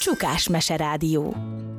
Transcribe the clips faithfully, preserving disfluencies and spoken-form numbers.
Csukás Meserádió.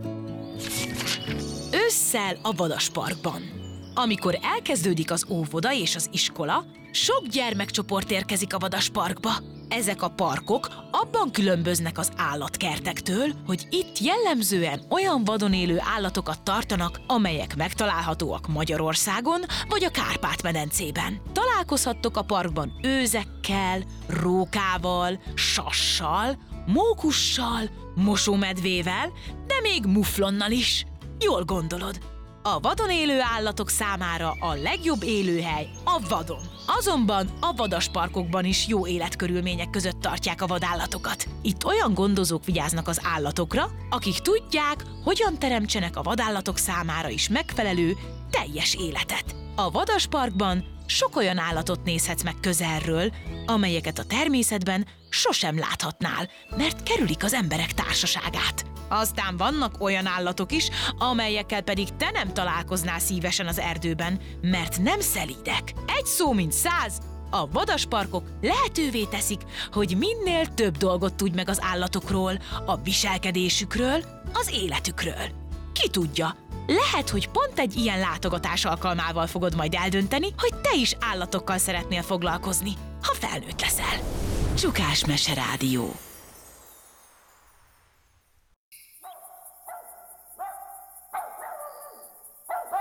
Ősszel a Vadasparkban. Amikor elkezdődik az óvoda és az iskola, sok gyermekcsoport érkezik a Vadasparkba. Ezek a parkok abban különböznek az állatkertektől, hogy itt jellemzően olyan vadon élő állatokat tartanak, amelyek megtalálhatóak Magyarországon vagy a Kárpát-medencében. Találkozhattok a parkban őzekkel, rókával, sassal, mókussal, mosómedvével, de még muflonnal is. Jól gondolod. A vadon élő állatok számára a legjobb élőhely a vadon. Azonban a vadasparkokban is jó életkörülmények között tartják a vadállatokat. Itt olyan gondozók vigyáznak az állatokra, akik tudják, hogyan teremtsenek a vadállatok számára is megfelelő, teljes életet. A vadasparkban sok olyan állatot nézhetsz meg közelről, amelyeket a természetben sosem láthatnál, mert kerülik az emberek társaságát. Aztán vannak olyan állatok is, amelyekkel pedig te nem találkoznál szívesen az erdőben, mert nem szelídek. Egy szó mint száz, a vadasparkok lehetővé teszik, hogy minél több dolgot tudj meg az állatokról, a viselkedésükről, az életükről. Ki tudja, lehet, hogy pont egy ilyen látogatás alkalmával fogod majd eldönteni, hogy te is állatokkal szeretnél foglalkozni, ha felnőtt leszel. Csukás Meserádió.